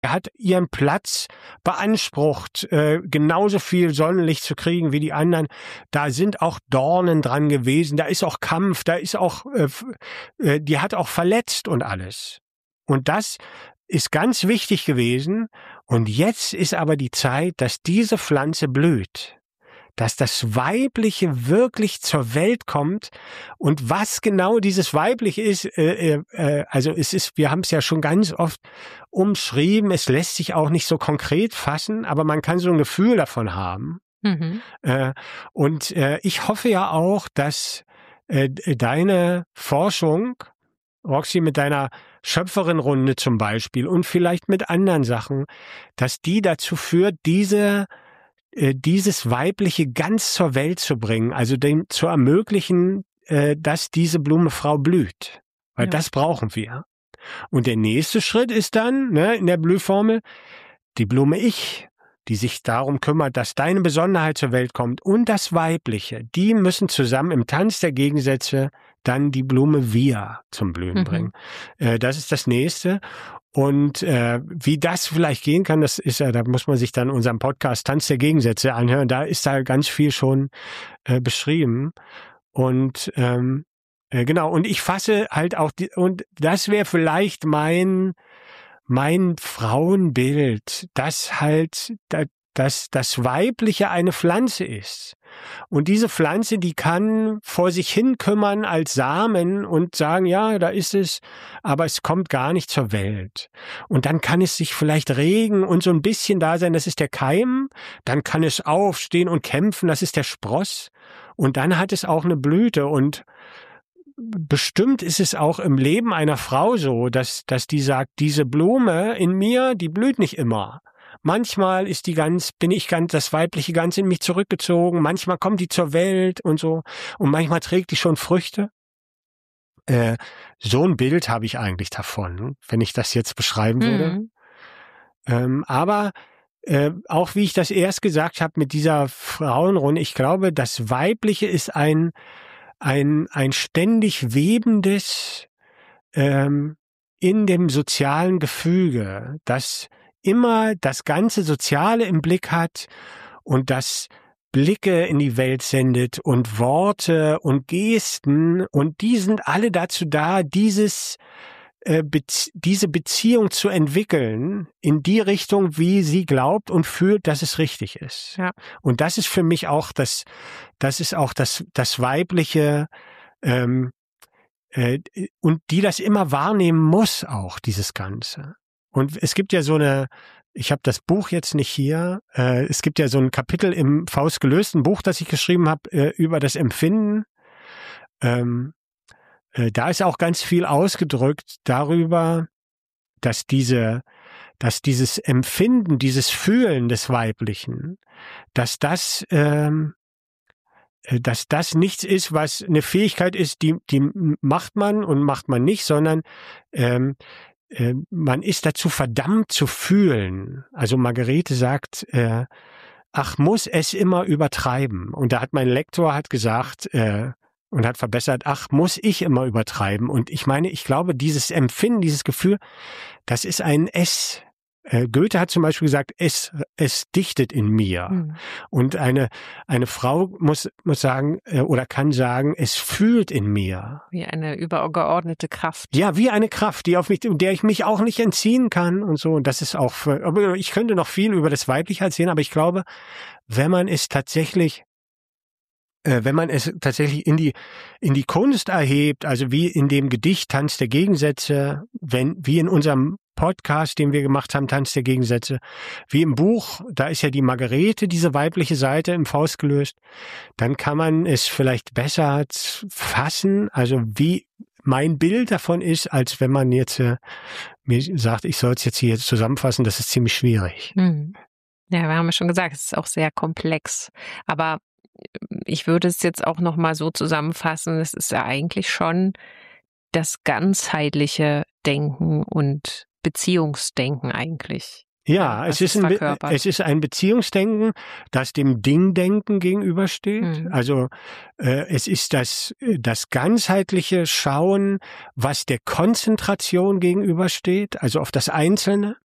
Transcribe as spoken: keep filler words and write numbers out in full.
hat ihren Platz beansprucht, äh, genauso viel Sonnenlicht zu kriegen wie die anderen. Da sind auch Dornen dran gewesen, da ist auch Kampf, da ist auch, äh, äh, die hat auch verletzt und alles. Und das ist ganz wichtig gewesen. Und jetzt ist aber die Zeit, dass diese Pflanze blüht. Dass das Weibliche wirklich zur Welt kommt. Und was genau dieses Weibliche ist, äh, äh, also es ist, wir haben es ja schon ganz oft umschrieben, es lässt sich auch nicht so konkret fassen, aber man kann so ein Gefühl davon haben. Mhm. Äh, und äh, ich hoffe ja auch, dass äh, deine Forschung, Roxy, mit deiner Schöpferin-Runde zum Beispiel und vielleicht mit anderen Sachen, dass die dazu führt, diese dieses Weibliche ganz zur Welt zu bringen, also dem zu ermöglichen, dass diese Blume Frau blüht. Weil ja. das brauchen wir. Und der nächste Schritt ist dann, ne, in der Blühformel, die Blume Ich, die sich darum kümmert, dass deine Besonderheit zur Welt kommt, und das Weibliche, die müssen zusammen im Tanz der Gegensätze dann die Blume Wir zum Blühen mhm. bringen. Äh, das ist das Nächste. Und äh, wie das vielleicht gehen kann, das ist ja, da muss man sich dann unseren Podcast Tanz der Gegensätze anhören. Da ist da ganz viel schon äh, beschrieben. Und ähm, äh, genau, und ich fasse halt auch die, und das wäre vielleicht mein mein Frauenbild, dass halt da, dass das Weibliche eine Pflanze ist. Und diese Pflanze, die kann vor sich hin kümmern als Samen und sagen, ja, da ist es, aber es kommt gar nicht zur Welt. Und dann kann es sich vielleicht regen und so ein bisschen da sein, das ist der Keim. Dann kann es aufstehen und kämpfen, das ist der Spross. Und dann hat es auch eine Blüte. Und bestimmt ist es auch im Leben einer Frau so, dass, dass die sagt, diese Blume in mir, die blüht nicht immer. Manchmal ist die ganz, bin ich ganz, das Weibliche ganz in mich zurückgezogen. Manchmal kommt die zur Welt und so. Und manchmal trägt die schon Früchte. Äh, so ein Bild habe ich eigentlich davon, wenn ich das jetzt beschreiben würde. Mhm. Ähm, aber äh, auch wie ich das erst gesagt habe mit dieser Frauenrunde, ich glaube, das Weibliche ist ein, ein, ein ständig webendes ähm, in dem sozialen Gefüge, das immer das ganze Soziale im Blick hat und das Blicke in die Welt sendet und Worte und Gesten, und die sind alle dazu da, dieses äh, Bezie- diese Beziehung zu entwickeln in die Richtung, wie sie glaubt und fühlt, dass es richtig ist. Ja. Und das ist für mich auch das, das ist auch das das Weibliche, ähm, äh, und die das immer wahrnehmen muss, auch dieses Ganze. Und es gibt ja so eine, ich habe das Buch jetzt nicht hier, äh, es gibt ja so ein Kapitel im Faust gelöst, ein Buch, das ich geschrieben habe, äh, über das Empfinden. Ähm, äh, da ist auch ganz viel ausgedrückt darüber, dass diese, dass dieses Empfinden, dieses Fühlen des Weiblichen, dass das, ähm, dass das nichts ist, was eine Fähigkeit ist, die, die macht man und macht man nicht, sondern ähm, man ist dazu verdammt zu fühlen. Also Margarete sagt, äh, ach, muss es immer übertreiben. Und da hat mein Lektor hat gesagt äh, und hat verbessert, ach, muss ich immer übertreiben. Und ich meine, ich glaube, dieses Empfinden, dieses Gefühl, das ist ein Es. Äh, Goethe hat zum Beispiel gesagt, es, es dichtet in mir. Mhm. Und eine, eine Frau muss, muss sagen, äh, oder kann sagen, es fühlt in mir. Wie eine übergeordnete Kraft. Ja, wie eine Kraft, die auf mich, der ich mich auch nicht entziehen kann und so. Und das ist auch, für, aber ich könnte noch viel über das Weibliche erzählen, aber ich glaube, wenn man es tatsächlich Äh, wenn man es tatsächlich in die in die Kunst erhebt, also wie in dem Gedicht Tanz der Gegensätze, wenn wie in unserem Podcast, den wir gemacht haben, Tanz der Gegensätze, wie im Buch, da ist ja die Margarete, diese weibliche Seite im Faust gelöst, dann kann man es vielleicht besser fassen, also wie mein Bild davon ist, als wenn man jetzt äh, mir sagt, ich soll es jetzt hier zusammenfassen, das ist ziemlich schwierig. Mhm. Ja, wir haben ja schon gesagt, es ist auch sehr komplex, aber ich würde es jetzt auch noch mal so zusammenfassen, es ist ja eigentlich schon das ganzheitliche Denken und Beziehungsdenken eigentlich. Ja, es ist, ein, es ist ein Beziehungsdenken, das dem Dingdenken gegenübersteht. Mhm. Also äh, es ist das, das ganzheitliche Schauen, was der Konzentration gegenübersteht, also auf das Einzelne.